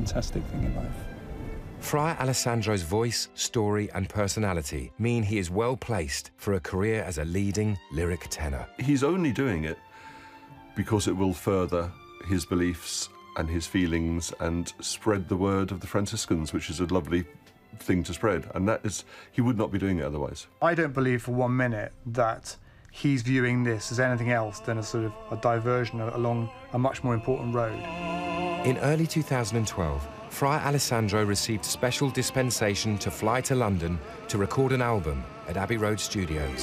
fantastic thing in life. Friar Alessandro's voice, story and personality mean he is well placed for a career as a leading lyric tenor. He's only doing it because it will further his beliefs and his feelings and spread the word of the Franciscans, which is a lovely thing to spread, and that is, he would not be doing it otherwise. I don't believe for 1 minute that he's viewing this as anything else than a sort of a diversion along a much more important road. In early 2012, Friar Alessandro received special dispensation to fly to London to record an album at Abbey Road Studios.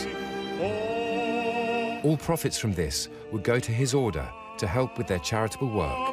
All profits from this would go to his order to help with their charitable work.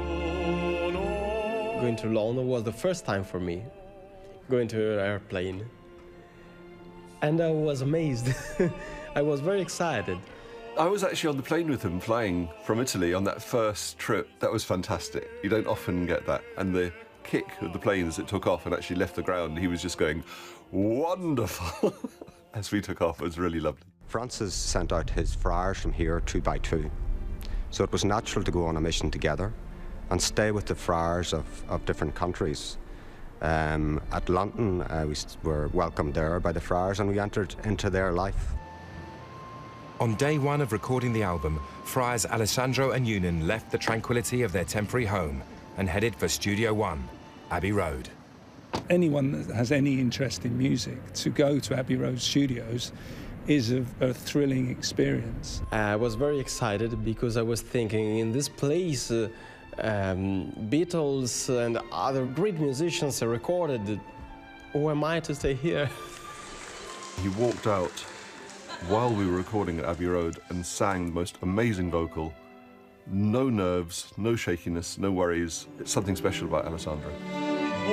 Going to London was the first time for me, going to an airplane. And I was amazed. I was very excited. I was actually on the plane with him flying from Italy on that first trip. That was fantastic. You don't often get that. And the kick of the plane as it took off and actually left the ground, he was just going, wonderful. As we took off, it was really lovely. Francis sent out his friars from here 2 by 2. So it was natural to go on a mission together and stay with the friars of different countries. At London, we were welcomed there by the friars and we entered into their life. On day one of recording the album, Friars Alessandro and Eunan left the tranquility of their temporary home and headed for Studio One, Abbey Road. Anyone that has any interest in music, to go to Abbey Road Studios is a thrilling experience. I was very excited because I was thinking, in this place, Beatles and other great musicians are recorded. Who am I to stay here? He walked out while we were recording at Abbey Road and sang the most amazing vocal. No nerves, no shakiness, no worries. It's something special about Alessandro.